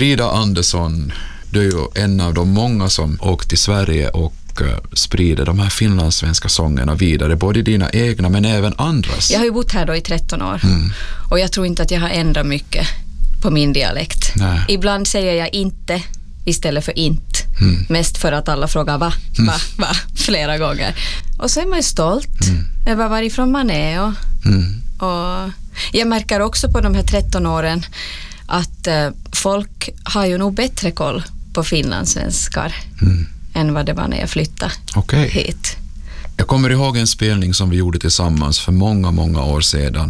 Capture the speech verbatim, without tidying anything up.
Frida Andersson, du är ju en av de många som åkt till Sverige och sprider de här finlandssvenska sångerna vidare, både dina egna men även andras. Jag har ju bott här då i tretton år mm. och jag tror inte att jag har ändrat mycket på min dialekt. Nej. Ibland säger jag inte istället för inte. Mm. Mest för att alla frågar va, va, va flera gånger. Och så är man ju stolt mm. över varifrån man är. Och, mm. och jag märker också på de här tretton åren att eh, folk har ju nog bättre koll på finlandssvenskar mm. än vad det var när jag flyttade okay. hit. Jag kommer ihåg en spelning som vi gjorde tillsammans för många, många år sedan.